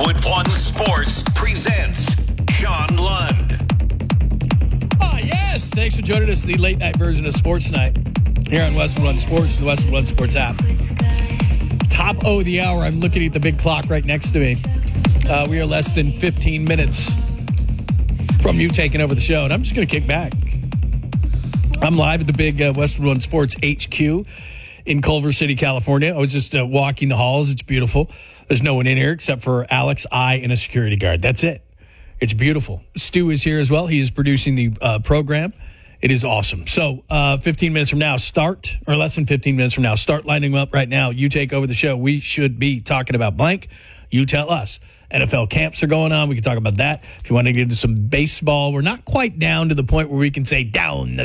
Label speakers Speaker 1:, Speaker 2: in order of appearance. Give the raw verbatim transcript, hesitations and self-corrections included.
Speaker 1: Westwood One Sports presents John Lund.
Speaker 2: Ah, yes. Thanks for joining us, the late night version of Sports Night here on Westwood One Sports, the Westwood One Sports app. Top of the hour. I'm looking at the big clock right next to me. Uh, we are less than fifteen minutes from you taking over the show, and I'm just going to kick back. I'm live at the big uh, Westwood One Sports H Q in Culver City, California. I was just uh, walking the halls. It's beautiful. There's no one in here except for Alex, I, and a security guard. That's it. It's beautiful. Stu is here as well. He is producing the uh, program. It is awesome. So uh, fifteen minutes from now, start, or less than fifteen minutes from now, start lining up right now. You take over the show. We should be talking about blank. You tell us. N F L camps are going on. We can talk about that. If you want to get into some baseball, we're not quite down to the point where we can say down the